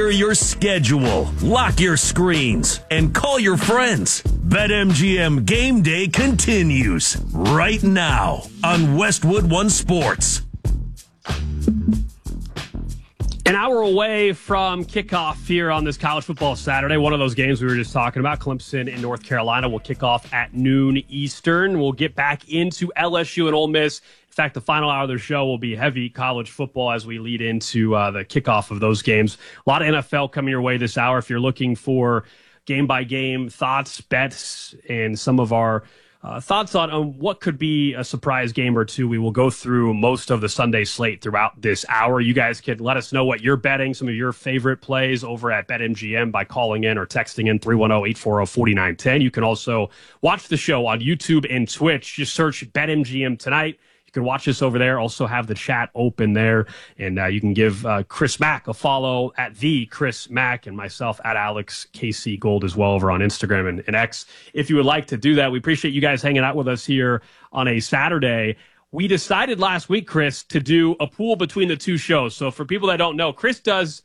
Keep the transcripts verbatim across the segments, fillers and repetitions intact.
Clear your schedule, lock your screens, and call your friends. BetMGM Game Day continues right now on Westwood One Sports. An hour away from kickoff here on this college football Saturday. One of those games we were just talking about, Clemson in North Carolina, will kick off at noon Eastern. We'll get back into L S U and Ole Miss. In fact, the final hour of the show will be heavy college football as we lead into uh, the kickoff of those games. A lot of N F L coming your way this hour. If you're looking for game-by-game thoughts, bets, and some of our Uh, thoughts on, on what could be a surprise game or two. We will go through most of the Sunday slate throughout this hour. You guys can let us know what you're betting, some of your favorite plays over at BetMGM by calling in or texting in three one zero, eight four zero, four nine one zero. You can also watch the show on YouTube and Twitch. Just search BetMGM tonight. You can watch us over there. Also have the chat open there. And uh, you can give uh, Chris Mack a follow at the Chris Mack and myself at Alex K C Gold as well over on Instagram and, and X. If you would like to do that, we appreciate you guys hanging out with us here on a Saturday. We decided last week, Chris, to do a pool between the two shows. So for people that don't know, Chris does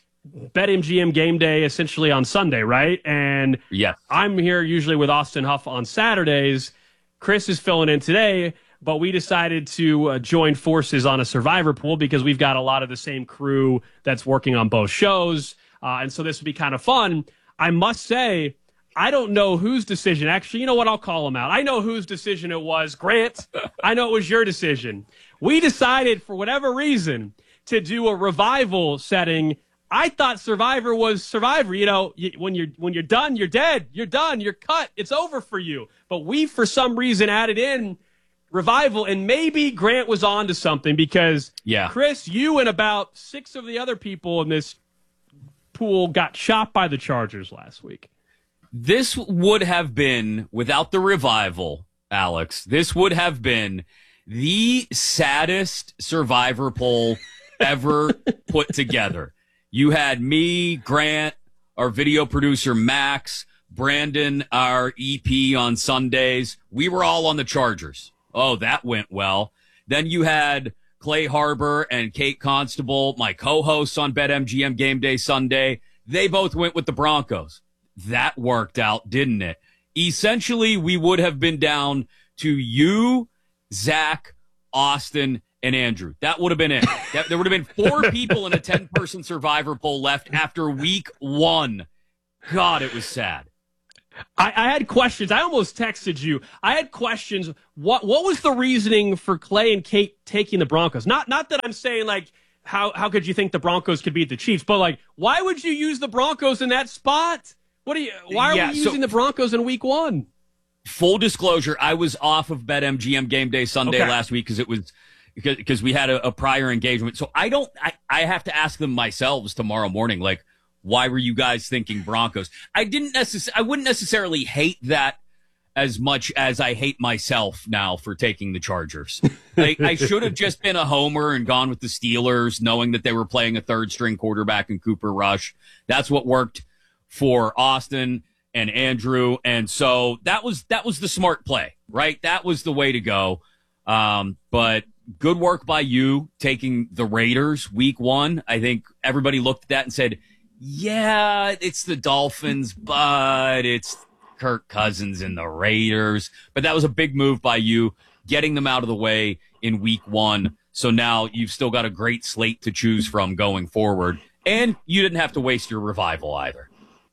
BetMGM Game Day essentially on Sunday, right? And yes. I'm here usually with Austin Huff on Saturdays. Chris is filling in today. But we decided to uh, join forces on a Survivor pool because we've got a lot of the same crew that's working on both shows. Uh, and so this would be kind of fun. I must say, I don't know whose decision. Actually, you know what? I'll call him out. I know whose decision it was. Grant, I know it was your decision. We decided, for whatever reason, to do a revival setting. I thought Survivor was Survivor. You know, you, when you're when you're done, you're dead. You're done. You're cut. It's over for you. But we, for some reason, added in Revival, and maybe Grant was on to something because, yeah. Chris, you and about six of the other people in this pool got shot by the Chargers last week. This would have been, without the Revival, Alex, this would have been the saddest Survivor poll ever put together. You had me, Grant, our video producer, Max, Brandon, our E P on Sundays. We were all on the Chargers. Oh, that went well. Then you had Clay Harbor and Kate Constable, my co-hosts on BetMGM Game Day Sunday. They both went with the Broncos. That worked out, didn't it? Essentially, we would have been down to you, Zach, Austin, and Andrew. That would have been it. That, there would have been four people in a ten-person Survivor poll left after week one. God, it was sad. I, I had questions. I almost texted you. I had questions. What what was the reasoning for Clay and Kate taking the Broncos? Not not that I'm saying, like, how, how could you think the Broncos could beat the Chiefs, but, like, why would you use the Broncos in that spot? What are you? Why are yeah, we so, using the Broncos in week one? Full disclosure, I was off of BetMGM Game Day Sunday okay. last week because it was because, because we had a, a prior engagement. So I don't I, I have to ask them myself tomorrow morning, like, why were you guys thinking Broncos? I didn't necess- I wouldn't necessarily hate that as much as I hate myself now for taking the Chargers. I, I should have just been a homer and gone with the Steelers, knowing that they were playing a third string quarterback in Cooper Rush. That's what worked for Austin and Andrew. And so that was, that was the smart play, right? That was the way to go. Um, but good work by you taking the Raiders week one. I think everybody looked at that and said, yeah, it's the Dolphins, but it's Kirk Cousins and the Raiders. But that was a big move by you, getting them out of the way in week one. So now you've still got a great slate to choose from going forward. And you didn't have to waste your Revival either.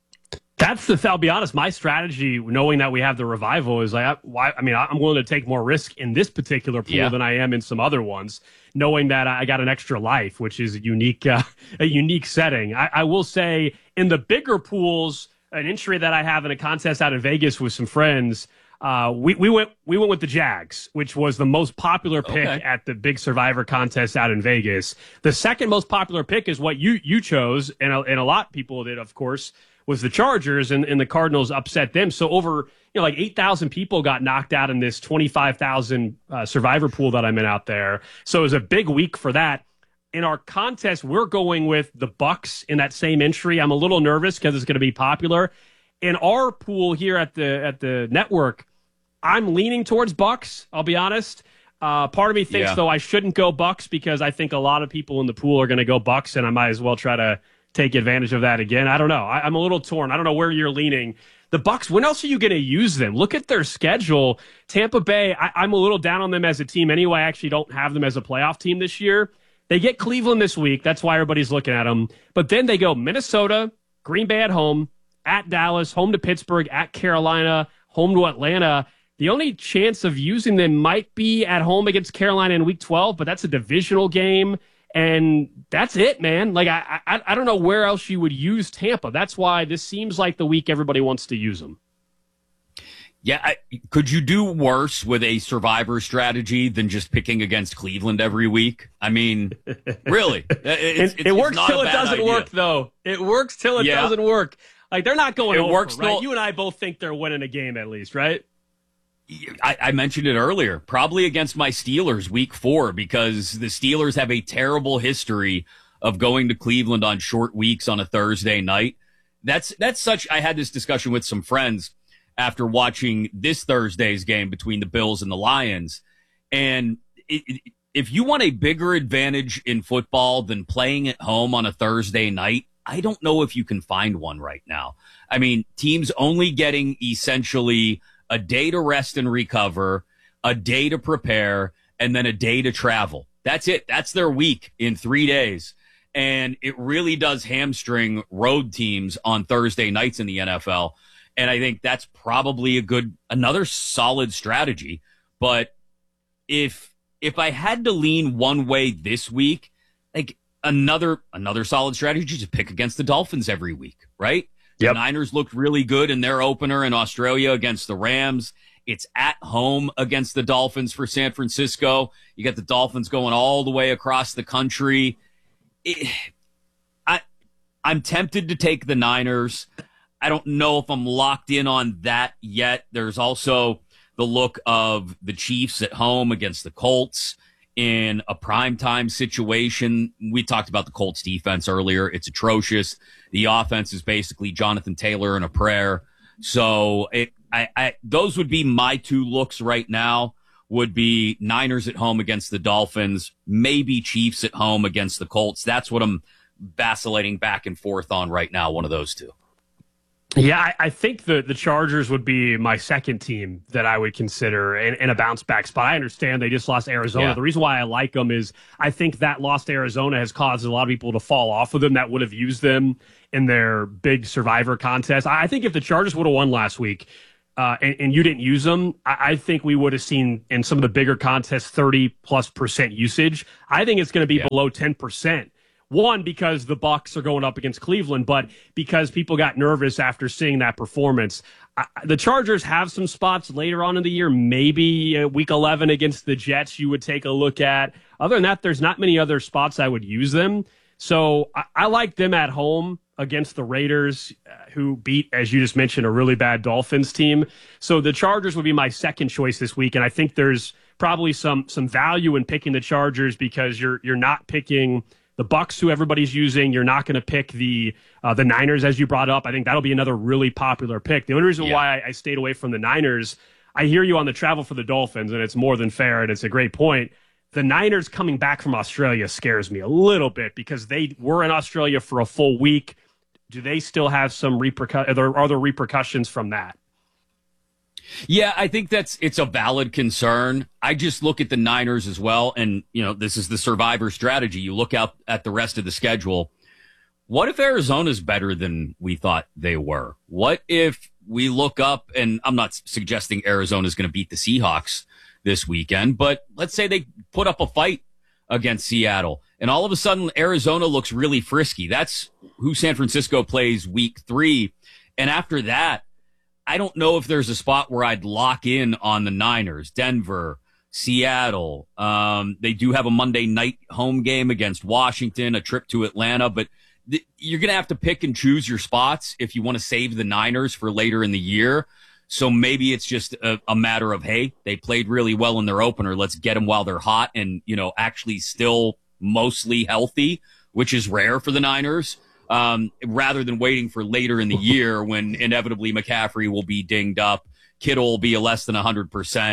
That's the, I'll be honest, my strategy, knowing that we have the Revival, is like, why? I mean, I'm willing to take more risk in this particular pool yeah. than I am in some other ones, knowing that I got an extra life, which is a unique, uh, a unique setting. I, I will say, in the bigger pools, an entry that I have in a contest out in Vegas with some friends, uh, we, we went we went with the Jags, which was the most popular pick okay. at the big Survivor contest out in Vegas. The second most popular pick is what you you chose, and a, and a lot of people did, of course, was the Chargers, and, and the Cardinals upset them. So over, you know, like eight thousand people got knocked out in this twenty-five thousand uh, Survivor pool that I'm in out there. So it was a big week for that. In our contest, we're going with the Bucks in that same entry. I'm a little nervous because it's going to be popular. In our pool here at the at the network, I'm leaning towards Bucks, I'll be honest. Uh, part of me thinks, yeah. though, I shouldn't go Bucks because I think a lot of people in the pool are going to go Bucks, and I might as well try to take advantage of that again. I don't know. I, I'm a little torn. I don't know where you're leaning. The Bucs, when else are you going to use them? Look at their schedule. Tampa Bay, I, I'm a little down on them as a team anyway. I actually don't have them as a playoff team this year. They get Cleveland this week. That's why everybody's looking at them. But then they go Minnesota, Green Bay at home, at Dallas, home to Pittsburgh, at Carolina, home to Atlanta. The only chance of using them might be at home against Carolina in week twelve, but that's a divisional game. And that's it, man. Like, I, I I don't know where else you would use Tampa. That's why this seems like the week everybody wants to use them. Yeah, I, could you do worse with a survivor strategy than just picking against Cleveland every week? I mean, really. It's, it, it's, it works it's till it doesn't idea. work, though. It works till it yeah. doesn't work. Like, they're not going it over, works right? till, You and I both think they're winning a game at least, right? I, I mentioned it earlier, probably against my Steelers week four, because the Steelers have a terrible history of going to Cleveland on short weeks on a Thursday night. That's, that's such, I had this discussion with some friends after watching this Thursday's game between the Bills and the Lions. And it, it, if you want a bigger advantage in football than playing at home on a Thursday night, I don't know if you can find one right now. I mean, teams only getting essentially a day to rest and recover, a day to prepare, and then a day to travel. That's it. That's their week in three days. And it really does hamstring road teams on Thursday nights in the N F L. And I think that's probably a good, another solid strategy. But if, if I had to lean one way this week, like another, another solid strategy to pick against the Dolphins every week, right? The yep. Niners looked really good in their opener in Australia against the Rams. It's at home against the Dolphins for San Francisco. You got the Dolphins going all the way across the country. It, I, I'm tempted to take the Niners. I don't know if I'm locked in on that yet. There's also the look of the Chiefs at home against the Colts in a primetime situation. We talked about the Colts defense earlier. It's atrocious. The offense is basically Jonathan Taylor in a prayer. So it, I, I, those would be my two looks right now, would be Niners at home against the Dolphins, maybe Chiefs at home against the Colts. That's what I'm vacillating back and forth on right now, one of those two. Yeah, I, I think the, the Chargers would be my second team that I would consider in, in a bounce-back spot. I understand they just lost Arizona. Yeah. The reason why I like them is I think that loss to Arizona has caused a lot of people to fall off of them that would have used them in their big survivor contest. I think if the Chargers would have won last week uh, and, and you didn't use them, I, I think we would have seen in some of the bigger contests thirty-plus percent usage. I think it's going to be yeah. below ten percent. One, because the Bucs are going up against Cleveland, but because people got nervous after seeing that performance. I, the Chargers have some spots later on in the year, maybe uh, week eleven against the Jets you would take a look at. Other than that, there's not many other spots I would use them. So I, I like them at home against the Raiders, uh, who beat, as you just mentioned, a really bad Dolphins team. So the Chargers would be my second choice this week, and I think there's probably some some value in picking the Chargers because you're you're not picking the Bucs, who everybody's using. You're not going to pick the uh, the Niners, as you brought up. I think that'll be another really popular pick. The only reason yeah. why I, I stayed away from the Niners, I hear you on the travel for the Dolphins, and it's more than fair, and it's a great point. The Niners coming back from Australia scares me a little bit because they were in Australia for a full week. Do they still have some repercussions? Are, are there repercussions from that? Yeah, I think that's it's a valid concern. I just look at the Niners as well, and you know, this is the survivor strategy. You look out at the rest of the schedule. What if Arizona's better than we thought they were? What if we look up, and I'm not suggesting Arizona's going to beat the Seahawks this weekend, but let's say they put up a fight against Seattle, and all of a sudden Arizona looks really frisky. That's who San Francisco plays week three, and after that, I don't know if there's a spot where I'd lock in on the Niners. Denver, Seattle. Um, they do have a Monday night home game against Washington, a trip to Atlanta, but th- you're going to have to pick and choose your spots if you want to save the Niners for later in the year. So maybe it's just a, a matter of, hey, they played really well in their opener. Let's get them while they're hot and, you know, actually still mostly healthy, which is rare for the Niners. Um, rather than waiting for later in the year when inevitably McCaffrey will be dinged up, Kittle will be a less than one hundred percent.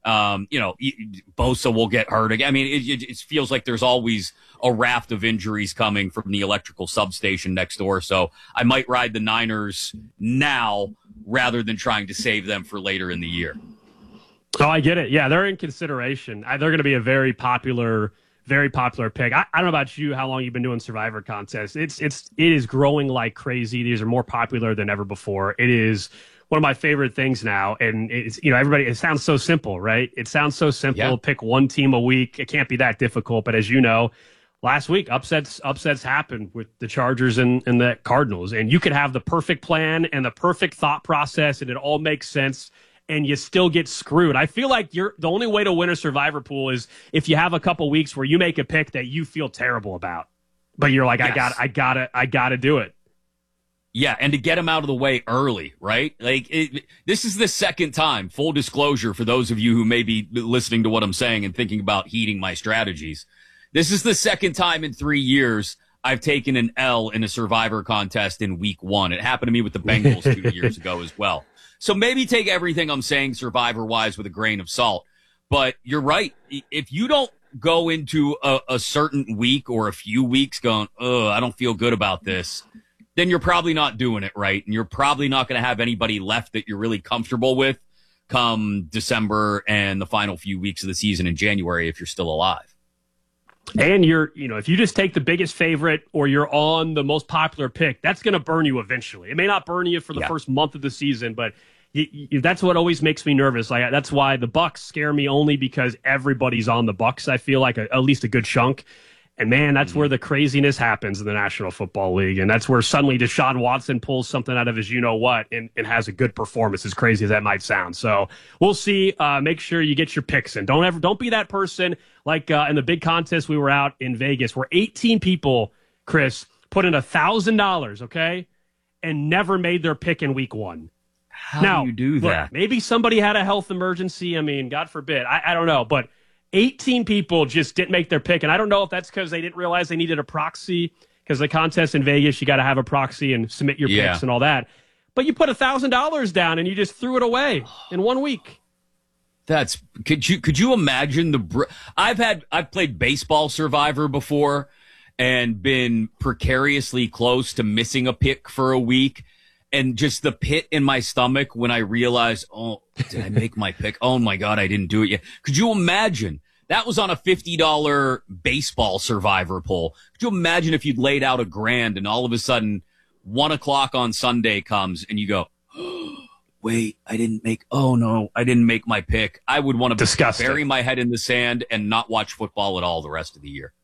Um, you know, Bosa will get hurt again. I mean, it, it feels like there's always a raft of injuries coming from the electrical substation next door. So I might ride the Niners now rather than trying to save them for later in the year. Oh, I get it. Yeah, they're in consideration. They're going to be a very popular, very popular pick. I, I don't know about you, how long you've been doing Survivor contests. It's it's it is growing like crazy. These are more popular than ever before. It is one of my favorite things now. And it's, you know, everybody, it sounds so simple, right? It sounds so simple. Yeah. Pick one team a week. It can't be that difficult. But as you know, last week, upsets upsets happened with the Chargers and, and the Cardinals. And you could have the perfect plan and the perfect thought process, and it all makes sense, and you still get screwed. I feel like you're the only way to win a Survivor pool is if you have a couple weeks where you make a pick that you feel terrible about, but you're like, yes. I got, I gotta, I gotta do it. Yeah, and to get him out of the way early, right? Like, it, this is the second time, full disclosure for those of you who may be listening to what I'm saying and thinking about heeding my strategies. This is the second time in three years I've taken an L in a Survivor contest in week one. It happened to me with the Bengals two years ago as well. So maybe take everything I'm saying Survivor-wise with a grain of salt. But you're right. If you don't go into a, a certain week or a few weeks going, oh, I don't feel good about this, then you're probably not doing it right. And you're probably not going to have anybody left that you're really comfortable with come December and the final few weeks of the season in January if you're still alive. And you're, you know, if you just take the biggest favorite or you're on the most popular pick, that's going to burn you eventually. It may not burn you for the yeah. first month of the season, but you, you, that's what always makes me nervous. Like, that's why the Bucks scare me, only because everybody's on the Bucks. I feel like a, at least a good chunk. And, man, that's mm-hmm. where the craziness happens in the National Football League. And that's where suddenly Deshaun Watson pulls something out of his you-know-what and, and has a good performance, as crazy as that might sound. So we'll see. Uh, make sure you get your picks in. Don't ever, don't be that person like uh, in the big contest we were out in Vegas where eighteen people, Chris, put in one thousand dollars, okay, and never made their pick in week one. How now, do you do that? Look, maybe somebody had a health emergency. I mean, God forbid. I, I don't know. But eighteen people just didn't make their pick. And I don't know if that's because they didn't realize they needed a proxy, because the contest in Vegas, you got to have a proxy and submit your yeah. picks and all that. But you put one thousand dollars down and you just threw it away in one week. That's could you could you imagine the br- I've had I've played baseball Survivor before and been precariously close to missing a pick for a week, and just the pit in my stomach when I realized, oh, did I make my pick? Oh my God, I didn't do it yet. Could you imagine? That was on a fifty dollars baseball Survivor poll. Could you imagine if you'd laid out a grand and all of a sudden one o'clock on Sunday comes and you go, oh, wait, I didn't make, oh no, I didn't make my pick. I would want to Disgusting. bury my head in the sand and not watch football at all the rest of the year.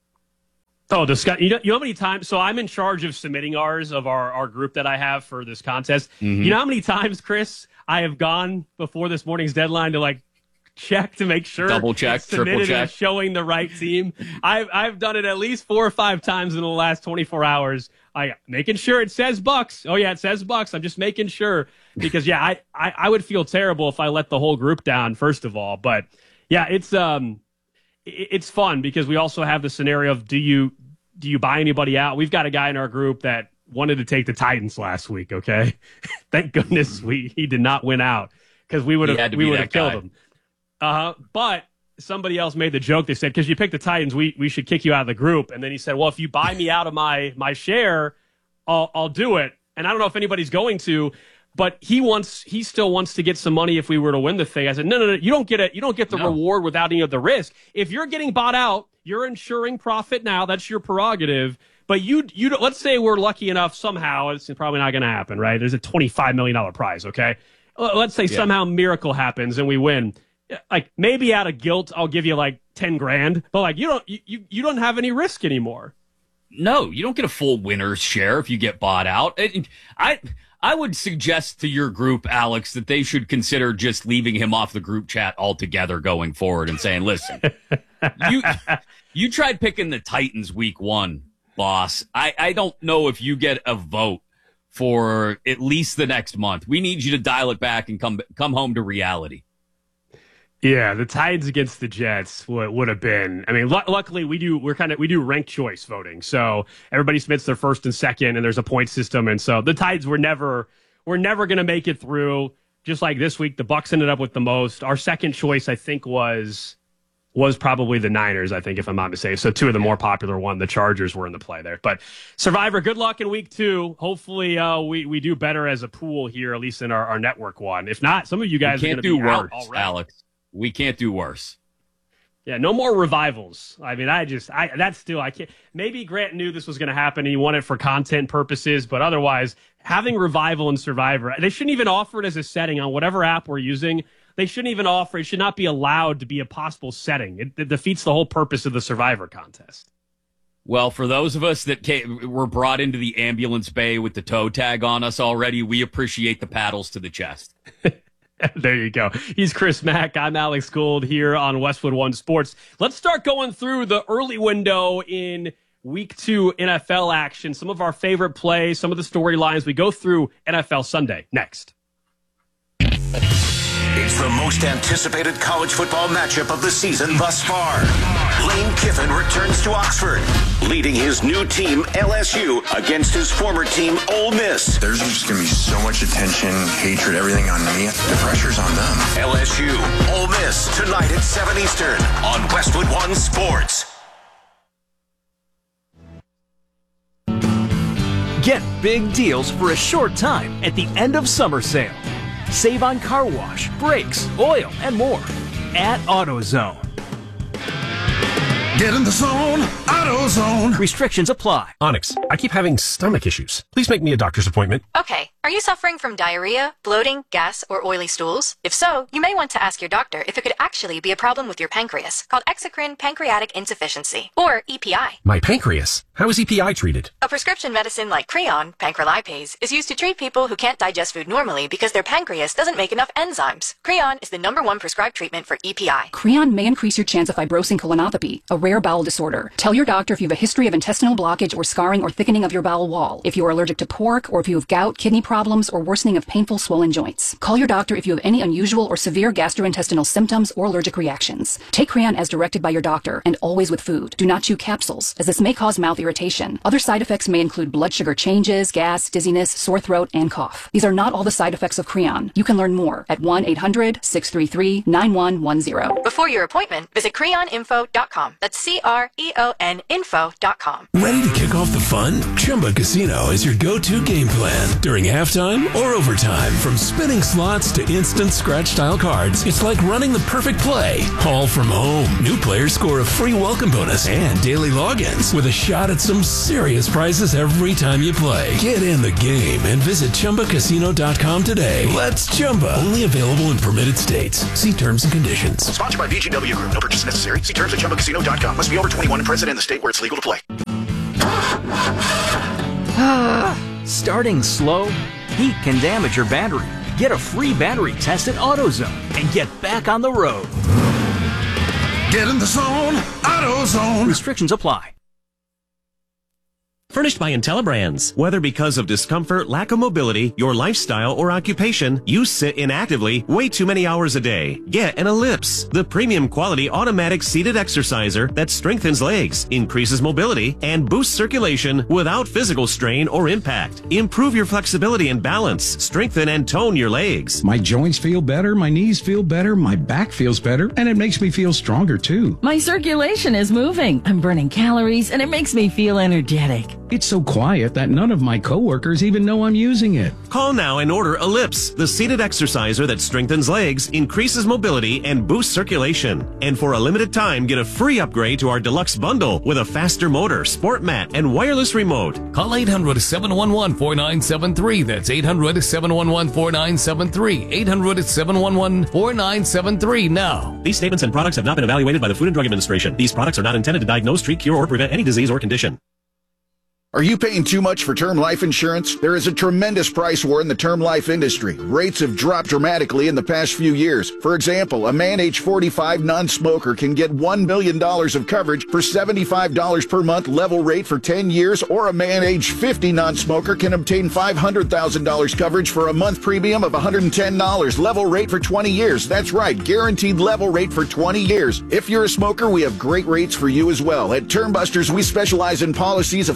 Oh, disgusting. You know, you know how many times, so I'm in charge of submitting ours of our, our group that I have for this contest. Mm-hmm. You know how many times, Chris, I have gone before this morning's deadline to like check to make sure double check, triple check, showing the right team. I've I've done it at least four or five times in the last twenty-four hours. I making sure it says Bucks. Oh yeah, it says Bucks. I'm just making sure because yeah, I, I I would feel terrible if I let the whole group down. First of all, but yeah, it's um it, it's fun because we also have the scenario of do you do you buy anybody out? We've got a guy in our group that wanted to take the Titans last week. Okay, thank goodness we he did not win out because we would have we would have killed him. Uh-huh. But somebody else made the joke. They said, because you picked the Titans, we we should kick you out of the group. And then he said, well, if you buy me out of my my share, I'll I'll do it. And I don't know if anybody's going to, but he wants he still wants to get some money if we were to win the thing. I said, no, no, no, you don't get it. You don't get the no. reward without any of the risk. If you're getting bought out, you're ensuring profit now. That's your prerogative. But you you let's say we're lucky enough somehow. It's probably not going to happen, right? There's a twenty-five million dollars prize. Okay, let's say yeah. somehow a miracle happens and we win. Like maybe out of guilt, I'll give you like ten grand, but like you don't, you, you don't have any risk anymore. No, you don't get a full winner's share if you get bought out. I, I would suggest to your group, Alex, that they should consider just leaving him off the group chat altogether going forward and saying, listen, you, you tried picking the Titans week one, boss. I, I don't know if you get a vote for at least the next month. We need you to dial it back and come, come home to reality. Yeah, the Titans against the Jets would, would have been. I mean, l- luckily we do. We're kind of we do ranked choice voting, so everybody submits their first and second, and there's a point system, and so the Titans were never we're never going to make it through. just like this week, the Bucs ended up with the most. Our second choice, I think, was was probably the Niners, I think, if I'm not mistaken. So two of the more popular one, the Chargers, were in the play there. But Survivor, good luck in week two. Hopefully uh, we, we do better as a pool here, at least in our, our network one. If not, some of you guys we are can't going to do be worse, out already. Alex. We can't do worse. Yeah, no more revivals. I mean, I just, I that's still, I can't. Maybe Grant knew this was going to happen and he wanted it for content purposes, but otherwise, having Revival and Survivor, they shouldn't even offer it as a setting on whatever app we're using. They shouldn't even offer, it should not be allowed to be a possible setting. It, it defeats the whole purpose of the Survivor contest. Well, for those of us that came, were brought into the ambulance bay with the toe tag on us already, we appreciate the paddles to the chest. There you go. He's Chris Mack. I'm Alex Gould here on Westwood One Sports. Let's start going through the early window in week two N F L action. Some of our favorite plays, some of the storylines. We go through N F L Sunday next. It's the most anticipated college football matchup of the season thus far. Lane Kiffin returns to Oxford, leading his new team, L S U, against his former team, Ole Miss. There's just going to be so much attention, hatred, everything on me. The pressure's on them. L S U, Ole Miss, tonight at seven Eastern on Westwood One Sports. Get big deals for a short time at the end of summer sale. Save on car wash, brakes, oil, and more at AutoZone. Get in the zone, AutoZone. Restrictions apply. Onyx, I keep having stomach issues. Please make me a doctor's appointment. Okay, are you suffering from diarrhea, bloating, gas, or oily stools? If so, you may want to ask your doctor if it could actually be a problem with your pancreas, called exocrine pancreatic insufficiency, or E P I. My pancreas? How is E P I treated? A prescription medicine like Creon, pancrelipase, is used to treat people who can't digest food normally because their pancreas doesn't make enough enzymes. Creon is the number one prescribed treatment for E P I. Creon may increase your chance of fibrosing colonopathy, a rare bowel disorder. Tell your doctor if you have a history of intestinal blockage or scarring or thickening of your bowel wall, if you are allergic to pork, or if you have gout, kidney problems, or worsening of painful swollen joints. Call your doctor if you have any unusual or severe gastrointestinal symptoms or allergic reactions. Take Creon as directed by your doctor, and always with food. Do not chew capsules, as this may cause mouth irritation. Other side effects may include blood sugar changes, gas, dizziness, sore throat, and cough. These are not all the side effects of Creon. You can learn more at one eight hundred, six three three, nine one one zero. Before your appointment, visit creon info dot com. That's C R E O N info dot com. Ready to kick off the fun? Chumba Casino is your go-to game plan during halftime or overtime. From spinning slots to instant scratch-style cards, it's like running the perfect play, all from home. New players score a free welcome bonus and daily logins with a shot at some serious prizes every time you play. Get in the game and visit chumba casino dot com today. Let's Chumba. Only available in permitted states. See terms and conditions. Sponsored by V G W Group. No purchase necessary. See terms at chumba casino dot com. Must be over twenty-one and present in the state where it's legal to play. Starting slow? Heat can damage your battery. Get a free battery test at AutoZone and get back on the road. Get in the zone, AutoZone. Restrictions apply. Furnished by IntelliBrands. Whether because of discomfort, lack of mobility, your lifestyle, or occupation, you sit inactively way too many hours a day. Get an Ellipse, the premium quality automatic seated exerciser that strengthens legs, increases mobility, and boosts circulation without physical strain or impact. Improve your flexibility and balance. Strengthen and tone your legs. My joints feel better, my knees feel better, my back feels better, and it makes me feel stronger too. My circulation is moving. I'm burning calories, and it makes me feel energetic. It's so quiet that none of my coworkers even know I'm using it. Call now and order Ellipse, the seated exerciser that strengthens legs, increases mobility, and boosts circulation. And for a limited time, get a free upgrade to our deluxe bundle with a faster motor, sport mat, and wireless remote. Call eight hundred, seven one one, four nine seven three. That's eight hundred, seven one one, four nine seven three. eight hundred, seven one one, four nine seven three now. These statements and products have not been evaluated by the Food and Drug Administration. These products are not intended to diagnose, treat, cure, or prevent any disease or condition. Are you paying too much for term life insurance? There is a tremendous price war in the term life industry. Rates have dropped dramatically in the past few years. For example, a man age forty-five non-smoker can get one million dollars of coverage for seventy-five dollars per month level rate for ten years, or a man age fifty non-smoker can obtain five hundred thousand dollars coverage for a month premium of one hundred ten dollars level rate for twenty years. That's right, guaranteed level rate for twenty years. If you're a smoker, we have great rates for you as well. At Term Busters, we specialize in policies of five hundred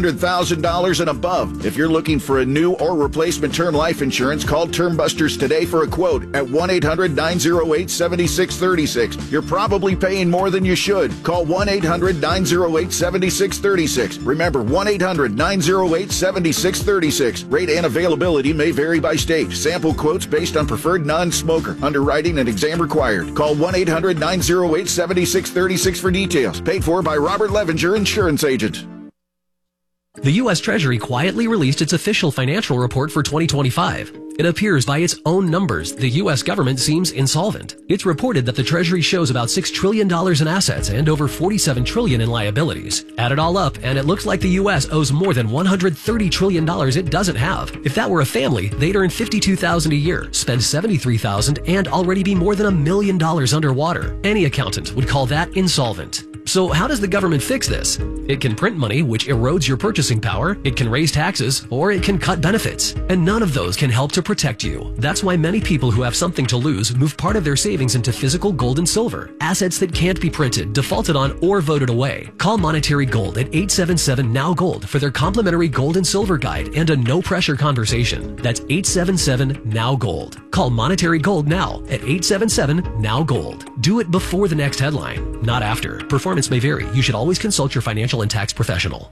hundred thousand dollars and above. If you're looking for a new or replacement term life insurance, call Term Busters today for a quote at one eight hundred nine oh eight seven six three six. You're probably paying more than you should. Call one eight hundred nine oh eight seven six three six. Remember, one eight hundred nine oh eight seven six three six. Rate and availability may vary by state. Sample quotes based on preferred non-smoker. Underwriting and exam required. Call one eight hundred nine oh eight seven six three six for details. Paid for by Robert Levenger, insurance agent. The U S Treasury quietly released its official financial report for twenty twenty-five. It appears by its own numbers, the U S government seems insolvent. It's reported that the Treasury shows about six trillion dollars in assets and over forty-seven trillion dollars in liabilities. Add it all up, and it looks like the U S owes more than one hundred thirty trillion dollars it doesn't have. If that were a family, they'd earn fifty-two thousand dollars a year, spend seventy-three thousand dollars, and already be more than a million dollars underwater. Any accountant would call that insolvent. So how does the government fix this? It can print money, which erodes your purchasing power, it can raise taxes, or it can cut benefits. And none of those can help to protect you. That's why many people who have something to lose move part of their savings into physical gold and silver, assets that can't be printed, defaulted on, or voted away. Call Monetary Gold at eight seven seven N O W Gold for their complimentary gold and silver guide and a no-pressure conversation. That's eight seven seven N O W Gold. Call Monetary Gold now at eight seven seven N O W Gold. Do it before the next headline, not after. Performance may vary. You should always consult your financial and tax professional.